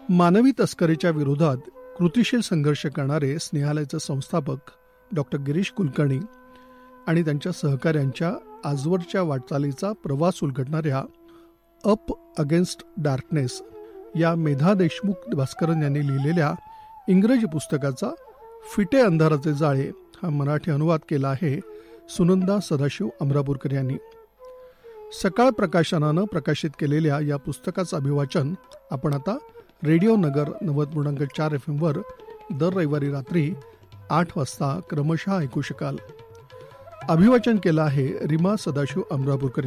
मानवी तस्करीच्या विरोधात कृतिशील संघर्ष करणारे स्नेहालयाचे संस्थापक डॉक्टर गिरीश कुलकर्णी आणि त्यांच्या सहकाऱ्यांच्या आजवरच्या वाटचालीचा प्रवास उलगडणाऱ्या अप अगेन्स्ट डार्कनेस या मेधा देशमुख भास्करन यांनी लिहिलेल्या इंग्रजी पुस्तकाचा फिटे अंधाराचे जाळे हा मराठी अनुवाद केला आहे सुनंदा सदाशिव अमरापूरकर यांनी. सकाळ प्रकाशनानं प्रकाशित केलेल्या या पुस्तकाचं अभिवाचन आपण आता रेडिओ नगर 90.4 FM वर दर रविवारी रात्री 8 वाजता क्रमशः ऐकू शकाल. अभिवाचन केलं आहे रीमा सदाशिव अमरापूरकर